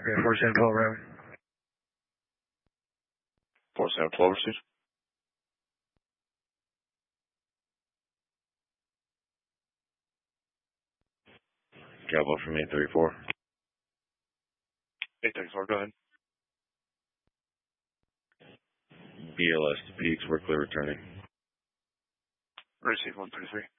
Okay, 4712 round. 4712 received. Cowboy from 834. 834, go ahead. BLS to Peaks, we're clear returning. Receive 133.